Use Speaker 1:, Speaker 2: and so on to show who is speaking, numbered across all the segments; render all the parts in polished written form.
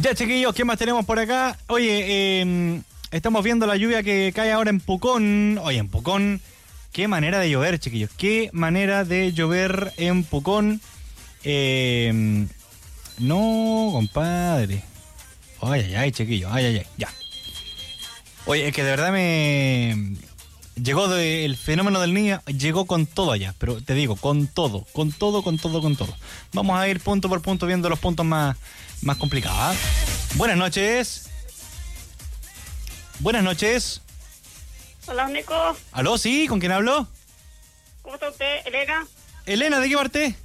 Speaker 1: Ya, chiquillos, ¿qué más tenemos por acá? Oye, estamos viendo la lluvia que cae ahora en Pucón. Oye, en Pucón, qué manera de llover, chiquillos. Qué manera de llover en Pucón. No, compadre. Ay, chiquillos, ya. Oye, es que de verdad llegó el fenómeno del niño, llegó con todo allá, pero te digo, con todo. Vamos a ir punto por punto viendo los puntos más complicados. Buenas noches.
Speaker 2: Hola, Nico.
Speaker 1: ¿Aló? ¿Sí? ¿Con quién hablo?
Speaker 2: ¿Cómo está usted, Elena?
Speaker 1: Elena, ¿de qué parte?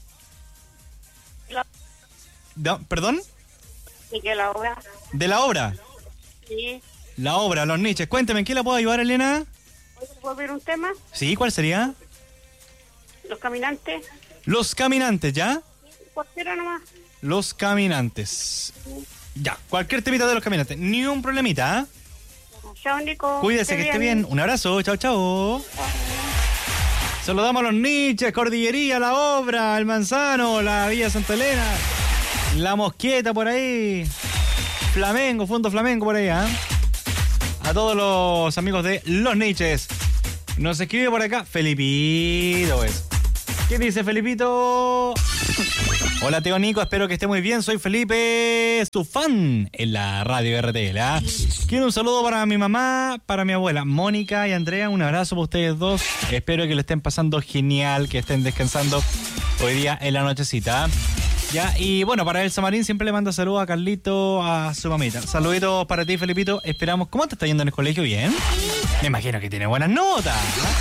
Speaker 1: ¿Perdón?
Speaker 2: ¿Y qué la obra?
Speaker 1: ¿De la obra?
Speaker 2: Sí.
Speaker 1: La obra, los niches. Cuénteme, ¿en qué la puedo ayudar, Elena?
Speaker 2: ¿Puedo ver un tema?
Speaker 1: Sí, ¿cuál sería?
Speaker 2: Los caminantes.
Speaker 1: Los caminantes, ¿ya?
Speaker 2: Cualquiera nomás.
Speaker 1: Los caminantes. Ya, cualquier temita de los caminantes. Ni un problemita, ¿eh?
Speaker 2: Chao, Nico.
Speaker 1: Cuídese, que esté bien. Un abrazo, chao. Saludamos a los niches, Cordillería, La Obra, El Manzano, la Villa Santa Elena, La Mosquieta por ahí, Flamengo, Fondo Flamengo por ahí, ¿eh? A todos los amigos de Los Niches. Nos escribe por acá Felipito, pues. ¿Qué dice Felipito? Hola, Teo Nico, espero que esté muy bien. Soy Felipe, su fan en la radio RTL. Quiero un saludo para mi mamá, para mi abuela, Mónica y Andrea. Un abrazo para ustedes dos. Espero que lo estén pasando genial, que estén descansando hoy día en la nochecita. Ya, y bueno, para Elsa Marín siempre le mando saludos a Carlito, a su mamita. Saluditos para ti, Felipito. Esperamos. ¿Cómo te está yendo en el colegio? ¿Bien? Me imagino que tiene buenas notas.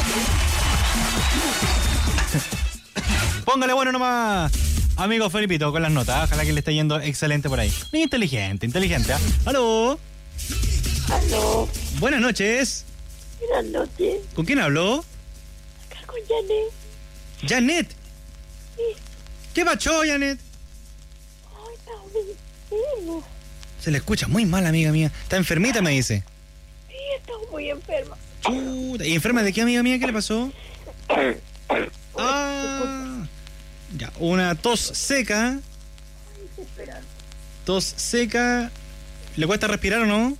Speaker 1: Póngale bueno nomás, amigo Felipito, con las notas. Ojalá que le esté yendo excelente por ahí. Inteligente, ¿eh? ¿Aló? Buenas noches.
Speaker 3: Buenas noches.
Speaker 1: ¿Con quién habló?
Speaker 3: Acá con Janet.
Speaker 1: ¿Janet?
Speaker 3: Sí.
Speaker 1: ¿Qué pasó, Janet?
Speaker 3: Ay, estaba muy enferma.
Speaker 1: Se le escucha muy mal, amiga mía. ¿Está enfermita, me dice?
Speaker 3: Sí, estaba muy enferma.
Speaker 1: Chuta. ¿Y enferma de qué, amiga mía? ¿Qué le pasó? Ya, una tos seca. Tos seca. ¿Le cuesta respirar o no?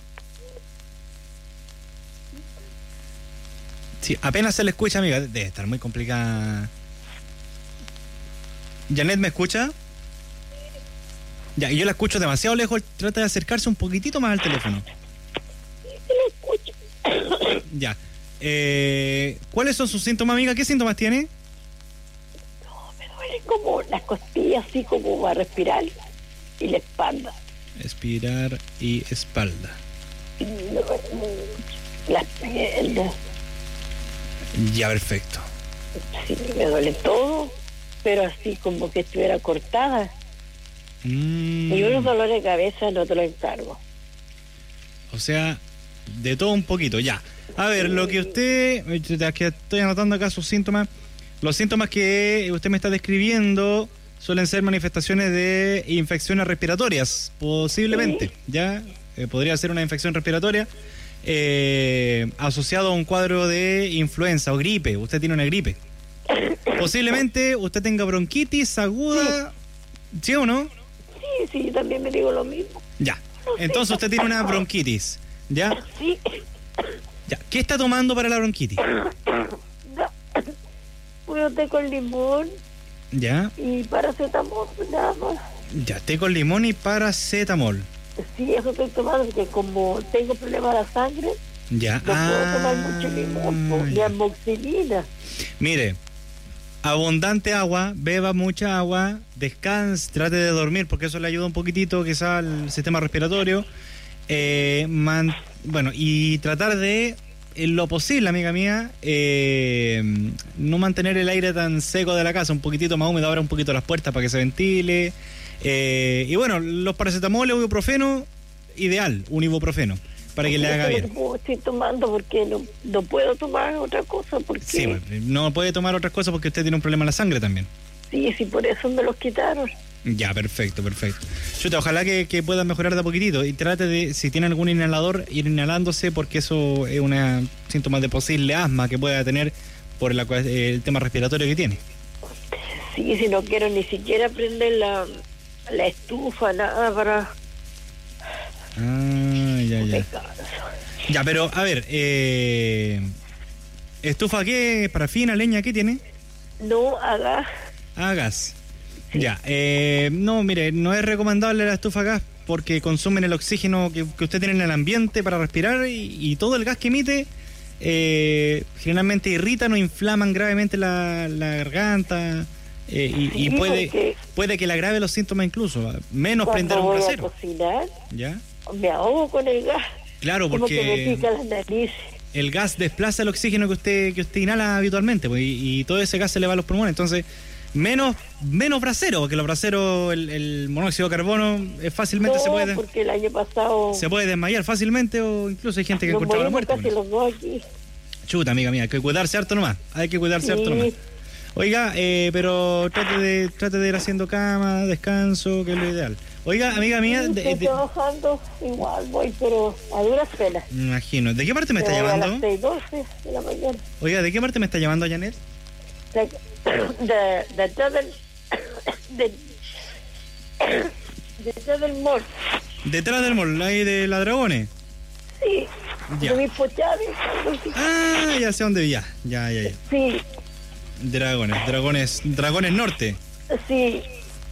Speaker 1: Sí, apenas se le escucha, amiga. Debe estar muy complicada. ¿Janet me escucha? Ya, y yo la escucho demasiado lejos. Trata de acercarse un poquitito más al teléfono.
Speaker 3: Sí, lo escucho.
Speaker 1: Ya. ¿Cuáles son sus síntomas, amiga? ¿Qué síntomas tiene?
Speaker 3: No, me duelen como las costillas, así como a respirar. Y la espalda.
Speaker 1: Respirar y espalda.
Speaker 3: Y me duelen mucho las piernas.
Speaker 1: Ya, perfecto.
Speaker 3: Sí, me duele todo, pero así como que estuviera cortada. Y unos dolores de cabeza no te lo encargo.
Speaker 1: O sea, de todo un poquito, ya. A ver, lo que usted... que estoy anotando acá sus síntomas. Los síntomas que usted me está describiendo suelen ser manifestaciones de infecciones respiratorias, posiblemente.
Speaker 3: Sí.
Speaker 1: Ya, podría ser una infección respiratoria asociado a un cuadro de influenza o gripe. Usted tiene una gripe. Posiblemente usted tenga bronquitis aguda. ¿Sí o no?
Speaker 3: Sí, también me digo lo mismo.
Speaker 1: Ya. Entonces usted tiene una bronquitis. ¿Ya?
Speaker 3: Sí.
Speaker 1: Ya. ¿Qué está tomando para la bronquitis?
Speaker 3: Puro té con limón
Speaker 1: Ya.
Speaker 3: y paracetamol, nada más.
Speaker 1: Ya, té con limón y paracetamol.
Speaker 3: Sí, eso estoy tomando porque como tengo problemas de la sangre,
Speaker 1: Ya.
Speaker 3: no puedo tomar mucho limón, ni amoxicilina.
Speaker 1: Mire, abundante agua, beba mucha agua, descanse, trate de dormir porque eso le ayuda un poquitito quizá al sistema respiratorio. Bueno, y tratar de, en lo posible, amiga mía, no mantener el aire tan seco de la casa, un poquitito más húmedo, abra un poquito las puertas para que se ventile. Y bueno, los paracetamoles, ibuprofeno, ideal, un ibuprofeno, para que le haga bien.
Speaker 3: Estoy tomando porque no puedo tomar otra cosa porque...
Speaker 1: Sí, no puede tomar otras cosas porque usted tiene un problema en la sangre también.
Speaker 3: Sí, por eso me los quitaron.
Speaker 1: Ya, perfecto. Chuta, ojalá que pueda mejorar de a poquitito y trate de, si tiene algún inhalador, ir inhalándose porque eso es una síntoma de posible asma que pueda tener por el tema respiratorio que tiene.
Speaker 3: Sí, si no quiero ni siquiera prender la estufa, nada
Speaker 1: Ah, ya. Ya, pero, a ver, ¿estufa qué? ¿Parafina, leña? ¿Qué tiene?
Speaker 3: No, a gas.
Speaker 1: A gas.
Speaker 3: Sí.
Speaker 1: Ya, no, mire, no es recomendable la estufa a gas porque consumen el oxígeno que usted tiene en el ambiente para respirar y todo el gas que emite generalmente irritan o inflaman gravemente la garganta y puede que le agrave los síntomas incluso, menos prender un brasero.
Speaker 3: Cuando voy a cocinar,
Speaker 1: ¿ya?
Speaker 3: me ahogo con el gas.
Speaker 1: Claro,
Speaker 3: como
Speaker 1: porque
Speaker 3: que me pica las narices.
Speaker 1: el gas desplaza el oxígeno que usted inhala habitualmente, pues, y todo ese gas se le va a los pulmones, entonces menos brasero, porque los braseros, el monóxido de carbono fácilmente
Speaker 3: porque el año pasado
Speaker 1: se puede desmayar fácilmente, o incluso hay gente que encontraba la muerte.
Speaker 3: Casi los dos aquí.
Speaker 1: Chuta, amiga mía, hay que cuidarse harto nomás, harto nomás. Oiga, pero trate de ir haciendo cama, descanso, que es lo ideal. Oiga, amiga mía...
Speaker 3: Estoy trabajando, igual voy, pero a duras penas.
Speaker 1: Me imagino. ¿De qué parte me está llamando?
Speaker 3: A las 6:12 de la mañana.
Speaker 1: Oiga, ¿de qué parte me está llamando, Janet?
Speaker 3: Detrás del mall.
Speaker 1: ¿Detrás del mall, ahí de la Dragones?
Speaker 3: Sí,
Speaker 1: ya.
Speaker 3: De mis pochares.
Speaker 1: Ah, ya sé dónde ya.
Speaker 3: Sí.
Speaker 1: Dragones Norte.
Speaker 3: Sí.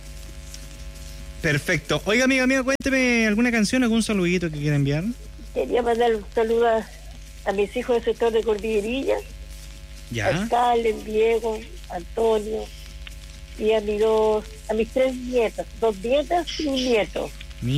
Speaker 1: Perfecto. Oiga, amiga mía, cuénteme alguna canción, algún saludito que quiera enviar.
Speaker 3: Quería mandar un saludo a mis hijos del sector de Cordillerilla.
Speaker 1: Ya.
Speaker 3: A Carlen, Diego, Antonio y a mis 3 nietas, 2 nietas y un nieto.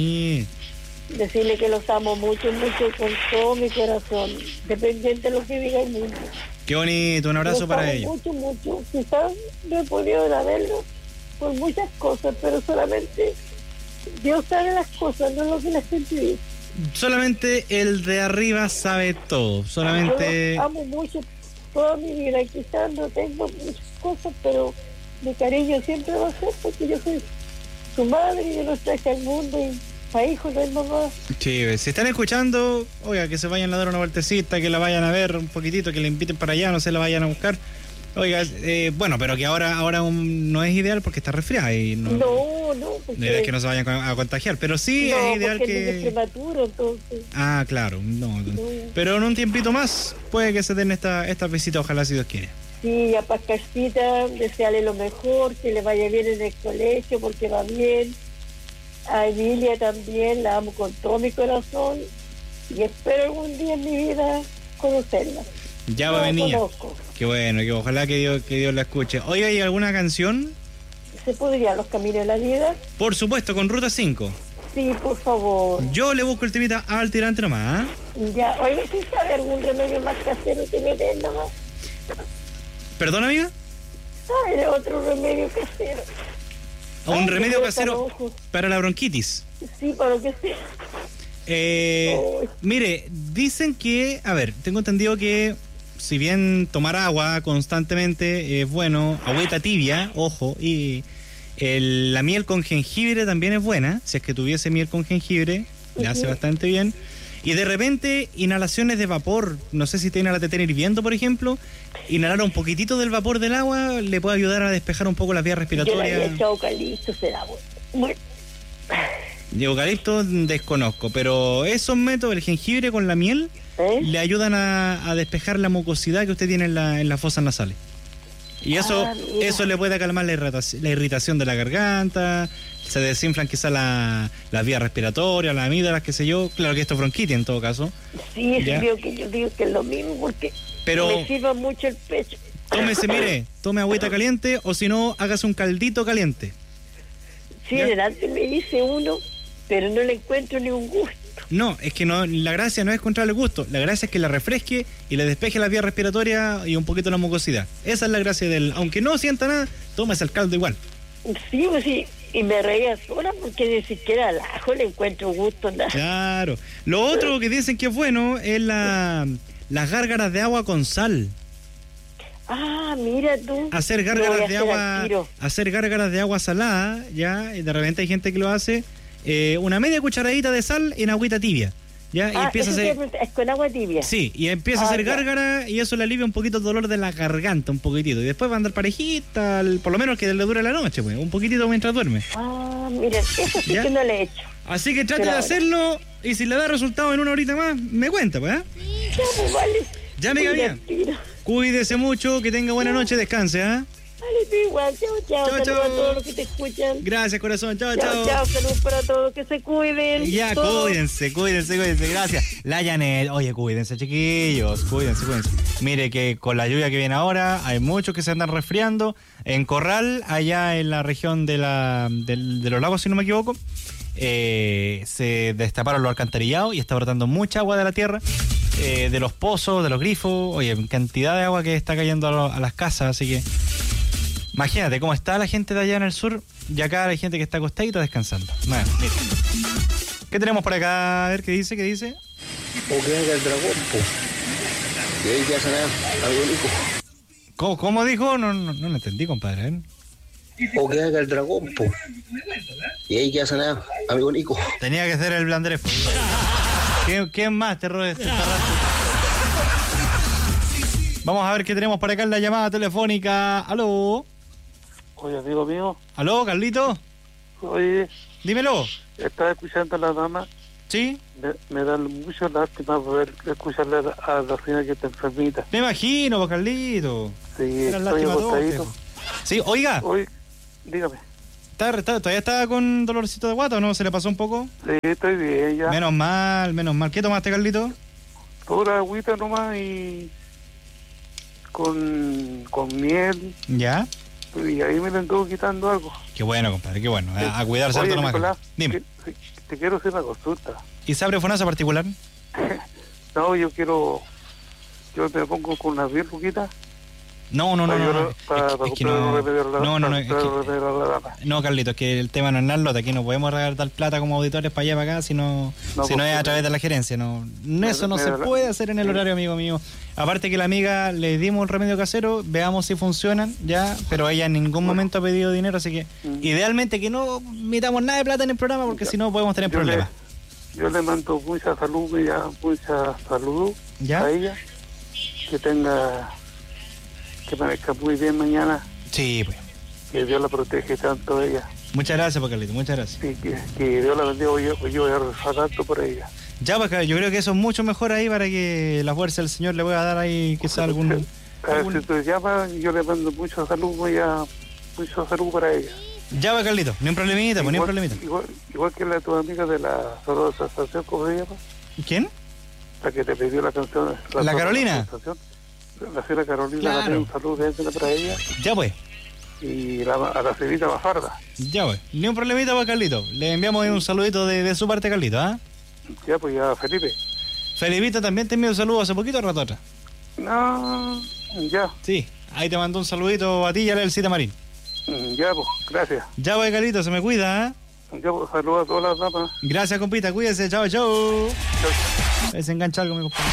Speaker 3: Decirle que los amo mucho, mucho con todo mi corazón, dependiente de lo que diga el mundo.
Speaker 1: Qué bonito, un abrazo para ellos.
Speaker 3: Mucho. Quizás no he podido verlo por muchas cosas, pero solamente Dios sabe las cosas, no lo que la gente dice.
Speaker 1: Solamente el de arriba sabe todo. Solamente.
Speaker 3: Yo amo mucho toda mi vida, quizás no tengo muchas cosas, pero mi cariño siempre va a ser porque yo soy su madre y yo los traje al mundo y a hijos no es mamá. Sí,
Speaker 1: si están escuchando, oiga, que se vayan a dar una vueltecita, que la vayan a ver un poquitito, que le inviten para allá, no se la vayan a buscar. Oiga, bueno, pero que ahora no es ideal porque está resfriada y no es que no se vayan a contagiar, pero sí es ideal que...
Speaker 3: es prematuro, entonces.
Speaker 1: Ah, claro, no. Pero en un tiempito más puede que se den esta visita, ojalá si Dios quiere.
Speaker 3: Sí, a Pascalcita, desearle lo mejor, que le vaya bien en el colegio porque va bien. A Emilia también, la amo con todo mi corazón y espero algún día en mi vida conocerla.
Speaker 1: Ya va a venir. Qué bueno, que ojalá que Dios la escuche. Oiga, ¿hay alguna canción?
Speaker 3: ¿Se podría Los Caminos de la Vida?
Speaker 1: Por supuesto, con Ruta 5.
Speaker 3: Sí, por favor.
Speaker 1: Yo le busco el temita al tirante nomás.
Speaker 3: Ya, oiga, ¿sí sabe algún remedio más casero que me den nomás?
Speaker 1: ¿Perdón, amiga?
Speaker 3: ¿Sabe otro remedio casero?
Speaker 1: ¿Un remedio casero para la bronquitis?
Speaker 3: Sí, para lo que sea.
Speaker 1: Mire, dicen que, a ver, tengo entendido que si bien tomar agua constantemente es bueno, agüita tibia, ojo, y la miel con jengibre también es buena, si es que tuviese miel con jengibre, le hace bastante bien. Y de repente, inhalaciones de vapor, no sé si tiene la tetera hirviendo, por ejemplo, inhalar un poquitito del vapor del agua le puede ayudar a despejar un poco las vías respiratorias.
Speaker 3: Yo le había echado eucalipto, será bueno.
Speaker 1: De eucalipto desconozco, pero esos métodos, el jengibre con la miel, le ayudan a despejar la mucosidad que usted tiene en las fosas nasales. Y eso le puede calmar la irritación de la garganta, se desinflan quizás las vías respiratorias, las amígdalas, qué sé yo. Claro que esto es bronquitis en todo caso.
Speaker 3: Sí, yo digo que es lo mismo porque me sirva mucho el pecho. Tome agüita caliente o si no, hágase un caldito caliente. Sí, delante me hice uno, pero no le encuentro ni un gusto. No, es que no, la gracia no es encontrarle gusto, la gracia es que la refresque y le despeje las vías respiratorias y un poquito la mucosidad. Esa es la gracia aunque no sienta nada, tómese el caldo igual. Sí, pues sí, y me reía sola porque ni siquiera al ajo le encuentro gusto. Nada. Claro. Lo otro que dicen que es bueno es las gárgaras de agua con sal. Ah, mira tú. Hacer gárgaras de agua salada, ya, y de repente hay gente que lo hace. Una media cucharadita de sal en agüita tibia, ¿ya? Y empieza a hacer... ¿Es con agua tibia? Sí, y empieza a hacer gárgara y eso le alivia un poquito el dolor de la garganta, un poquitito. Y después va a andar parejita, por lo menos que le dure la noche, pues, un poquito mientras duerme. Ah, mira, eso sí que no le he hecho. Así que trate de hacerlo
Speaker 1: Y si le da resultado en una horita más, me cuenta, pues, ¿eh?
Speaker 3: Ya, pues, vale.
Speaker 1: Ya, amiga mía. Cuídese mucho, que tenga buena noche, descanse, ¿ah?
Speaker 3: Vale, igual. Chao. Saludos a todos los que te escuchan.
Speaker 1: Gracias, corazón. Chao.
Speaker 3: Saludos para todos, que se cuiden.
Speaker 1: Ya,
Speaker 3: todos.
Speaker 1: cuídense. Gracias. La Janet. Oye, cuídense, chiquillos. Cuídense. Mire que con la lluvia que viene ahora, hay muchos que se andan resfriando. En Corral, allá en la región de los lagos, si no me equivoco, se destaparon los alcantarillados y está brotando mucha agua de la tierra. De los pozos, de los grifos, oye, cantidad de agua que está cayendo a las casas, así que imagínate cómo está la gente de allá en el sur y acá hay gente que está acostadita descansando. Bueno, mira. ¿Qué tenemos por acá? A ver, ¿qué dice?
Speaker 4: O que haga el dragón, po. Y ahí ya será algo Nico.
Speaker 1: ¿Cómo dijo? No lo entendí, compadre. ¿Eh?
Speaker 4: O que haga el dragón, po. Y ahí ya será amigo Nico.
Speaker 1: Tenía que ser el blandrefo. ¿Quién más te roba este rato? Vamos a ver qué tenemos por acá en la llamada telefónica. ¿Aló?
Speaker 5: Oye, amigo mío.
Speaker 1: ¿Aló, Carlito?
Speaker 5: Oye.
Speaker 1: Dímelo.
Speaker 5: Estaba escuchando a la dama.
Speaker 1: ¿Sí?
Speaker 5: Me da mucha lástima poder escucharle a la señora que está enfermita.
Speaker 1: Me imagino, Carlito.
Speaker 5: Sí,
Speaker 1: estoy acostadito. Sí, oiga.
Speaker 5: Oye, dígame.
Speaker 1: ¿Todavía está con dolorcito de guata o no? ¿Se le pasó un poco?
Speaker 5: Sí, estoy bien ya.
Speaker 1: Menos mal. ¿Qué tomaste, Carlito?
Speaker 5: Pura agüita nomás y con miel.
Speaker 1: ¿Ya?
Speaker 5: Y ahí me le anduvo quitando algo.
Speaker 1: Qué bueno, compadre, qué bueno. A cuidarse harto nomás.
Speaker 5: Nicolás,
Speaker 1: dime.
Speaker 5: Te quiero hacer una consulta.
Speaker 1: ¿Y se abre fonaza particular?
Speaker 5: No, yo me pongo con unas 10 luquitas.
Speaker 1: No. No, Carlito, es que el tema no es nada, aquí no podemos regalar tal plata como auditores para allá para acá, si no es a través de la gerencia. Eso no se puede hacer en el horario, amigo mío. Aparte que la amiga le dimos el remedio casero, veamos si funcionan, ya, pero ella en ningún momento ha pedido dinero, así que idealmente que no metamos nada de plata en el programa, porque si no podemos tener problemas.
Speaker 5: Yo le mando mucha salud a ella, que parezca muy bien mañana.
Speaker 1: Sí, pues.
Speaker 5: Que Dios la protege tanto a ella.
Speaker 1: Muchas gracias, Carlito, muchas gracias.
Speaker 5: Sí, que Dios la bendiga, yo voy a rezar tanto por ella.
Speaker 1: Ya, pues, yo creo que eso es mucho mejor ahí para que la fuerza del Señor le pueda dar ahí quizá algún...
Speaker 5: Si tú llamas, yo le mando mucha salud para ella.
Speaker 1: Ya va, Carlito, ni un problemita, ni un problemita.
Speaker 5: Igual que tu amiga de la asociación, ¿cómo se llama?
Speaker 1: ¿Quién?
Speaker 5: La que te pidió la canción.
Speaker 1: ¿La Carolina?
Speaker 5: La señora Carolina,
Speaker 1: claro.
Speaker 5: Un saludo para ella.
Speaker 1: Ya pues.
Speaker 5: Y a la señorita Bafarda.
Speaker 1: Ya pues, ni un problemita para Carlito. Le enviamos ahí un saludito de su parte, Carlito, ¿ah?
Speaker 5: Ya pues, ya Felipe.
Speaker 1: Felipita también te envió un saludo hace poquito, rato atrás.
Speaker 5: No, ya.
Speaker 1: Sí, ahí te mandó un saludito a ti y a el Cita Marín.
Speaker 5: Ya pues, gracias.
Speaker 1: Ya pues, Carlito, se me cuida, ¿ah?
Speaker 5: Ya pues, saludos a todas las damas.
Speaker 1: Gracias, compita, cuídese, chao. Se engancha algo, mi compadre.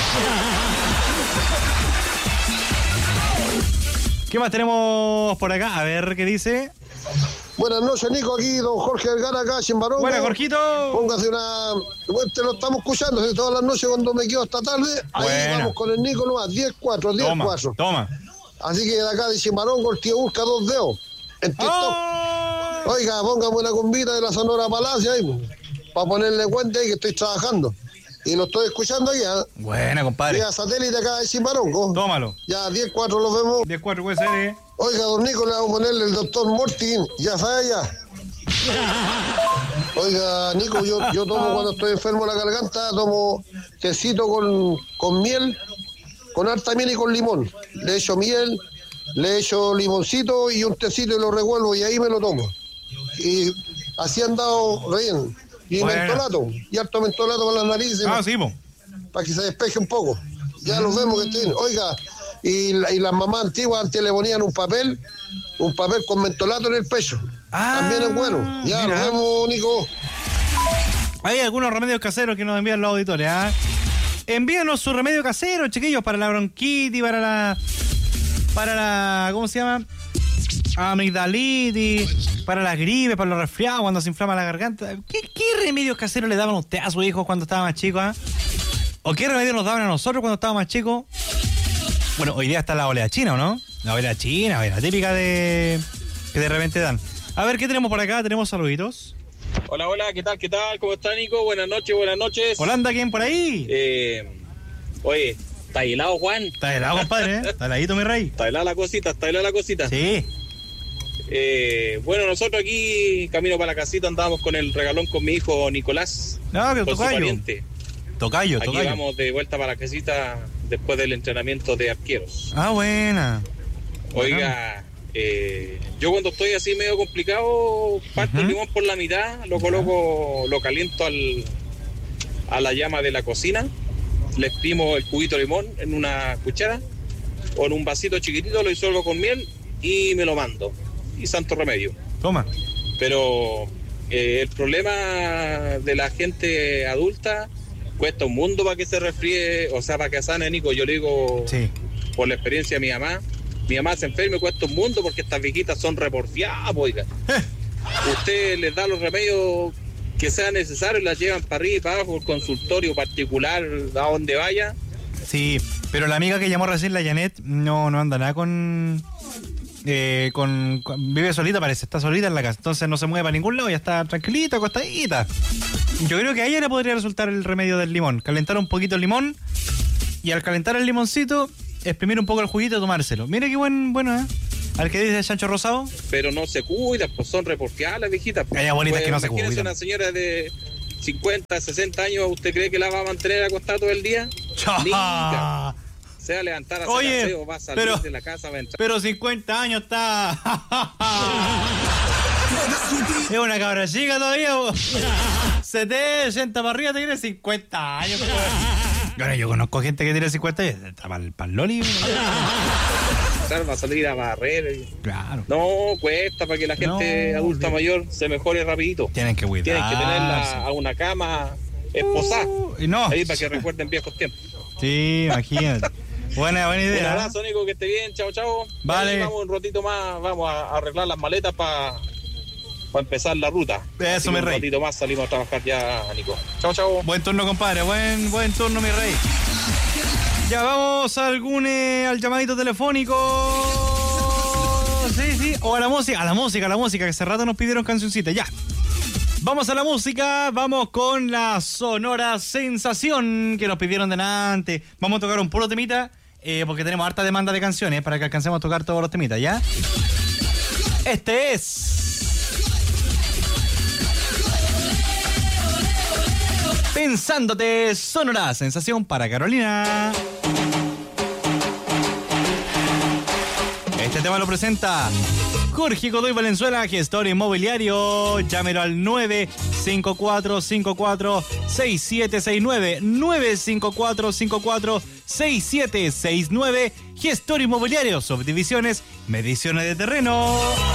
Speaker 1: ¿Qué más tenemos por acá? A ver qué dice.
Speaker 6: Buenas noches, Nico. Aquí don Jorge Vergara, acá en Barón.
Speaker 1: Buenas, Jorgito.
Speaker 6: Póngase una... Bueno, te lo estamos escuchando desde todas las noches cuando me quedo hasta tarde. Ahí vamos con el Nico nomás, 10-4.
Speaker 1: Toma.
Speaker 6: Así que de acá de Chimbarongo el tío busca 2 dedos en TikTok. ¡Oh! Oiga, póngame una combita de la Sonora Palacio ahí, para ponerle cuenta ahí que estoy trabajando. Y lo estoy escuchando ya.
Speaker 1: Buena, compadre.
Speaker 6: Ya, satélite acá de Chimbarongo.
Speaker 1: Tómalo.
Speaker 6: Ya, 10-4 los vemos.
Speaker 1: 10-4 puede ser,
Speaker 6: Oiga, don Nico, le vamos a ponerle el doctor Morty. Ya sabe ya. Oiga, Nico, yo tomo cuando estoy enfermo de la garganta, tomo tecito con miel, con harta miel y con limón. Le echo miel, le echo limoncito y un tecito y lo revuelvo y ahí me lo tomo. Y así han dado bien. Y mentolato, y harto mentolato para las narices.
Speaker 1: Sí,
Speaker 6: para que se despeje un poco. Ya los vemos que estén. Oiga, y las mamás antiguas antes le ponían un papel con mentolato en el pecho. También es bueno. Ya, mira. Nos vemos, Nico.
Speaker 1: Hay algunos remedios caseros que nos envían los auditores, ¿ah? Envíanos su remedio casero, chiquillos, para la bronquitis, para la ¿cómo se llama? Amigdalitis, para las gripes, para los resfriados, cuando se inflama la garganta. ¿Qué remedios caseros le daban a usted a su hijo cuando estaba más chico, ¿ah? ¿O qué remedios nos daban a nosotros cuando estábamos más chicos? Bueno, hoy día está la oleada china, ¿o no? La oleada china, la típica que de repente dan. A ver, ¿qué tenemos por acá? Tenemos saluditos.
Speaker 7: Hola, hola, ¿qué tal? ¿Cómo está, Nico? Buenas noches.
Speaker 1: Holanda, ¿quién por ahí?
Speaker 7: Oye, ¿está helado, Juan?
Speaker 1: Está helado, compadre, ¿eh? Está heladito, mi rey.
Speaker 7: Está helada la cosita.
Speaker 1: Sí.
Speaker 7: Bueno, nosotros aquí, camino para la casita, andábamos con el regalón con mi hijo Nicolás.
Speaker 1: No, que
Speaker 7: con
Speaker 1: tocayo.
Speaker 7: su pariente.
Speaker 1: Tocayo.
Speaker 7: Aquí vamos de vuelta para la casita después del entrenamiento de arqueros.
Speaker 1: Ah, buena.
Speaker 7: Oiga, yo cuando estoy así medio complicado, parto el limón por la mitad, lo coloco, lo caliento a la llama de la cocina, le exprimo el juguito de limón en una cuchara o en un vasito chiquitito, lo disuelvo con miel y me lo mando. Y santo remedio.
Speaker 1: Toma.
Speaker 7: Pero el problema de la gente adulta cuesta un mundo para que se resfríe, o sea, para que sane, Nico. Yo le digo,
Speaker 1: sí,
Speaker 7: por la experiencia de mi mamá. Mi mamá se enferma y cuesta un mundo porque estas viejitas son reporfiadas, oiga. Usted les da los remedios que sean necesarios, las llevan para arriba y para abajo, el consultorio particular, a donde vaya.
Speaker 1: Sí, pero la amiga que llamó recién, la Janet, no anda nada con vive solita, parece, está solita en la casa, entonces no se mueve para ningún lado, ya está tranquilita, acostadita. Yo creo que a ella le podría resultar el remedio del limón, calentar un poquito el limón y al calentar el limoncito, exprimir un poco el juguito y tomárselo. Mire qué bueno, ¿eh? Al que dice Chancho Rosado.
Speaker 7: Pero no se cuida, pues son reporfiadas las viejitas. Pues.
Speaker 1: Ella bonita, pues, que no se cuida.
Speaker 7: Imagínese una señora de 50, 60 años, ¿usted cree que la va a mantener acostada todo el día? Nunca. Se va a levantar a hacer aseo, va a salir de la casa, va a entrar.
Speaker 1: Pero 50 años está. Es una cabra chica todavía. 70, 80 para arriba, te quiere 50 años. Bueno, yo conozco gente que tiene 50 años. Está para el loli.
Speaker 7: Va a salir a barrer.
Speaker 1: Claro.
Speaker 7: No, cuesta para que la gente adulta mayor se mejore rapidito.
Speaker 1: Tienen que cuidar.
Speaker 7: Tienen que tenerla a una cama esposada. Ahí para que recuerden viejos tiempos.
Speaker 1: Sí, imagínate. Buena idea.
Speaker 7: Un abrazo, Nico, que esté bien. Chao.
Speaker 1: Vale.
Speaker 7: Ahí vamos un ratito más, vamos a arreglar las maletas para empezar la ruta.
Speaker 1: Eso, mi rey.
Speaker 7: Un ratito más salimos a trabajar ya, Nico. Chao.
Speaker 1: Buen turno, compadre. Buen turno, mi rey. Ya vamos al llamadito telefónico. Sí. O a la música, que hace rato nos pidieron cancioncita. Ya. Vamos a la música, vamos con la Sonora Sensación que nos pidieron delante. Vamos a tocar un puro temita, porque tenemos harta demanda de canciones para que alcancemos a tocar todos los temitas, ¿ya? Este es Pensándote, Sonora Sensación para Carolina. Este tema lo presenta Jorge Godoy Valenzuela, gestor inmobiliario. Llámelo al 954-54-6769. 954-54-6769. Gestor inmobiliario, subdivisiones, mediciones de terreno.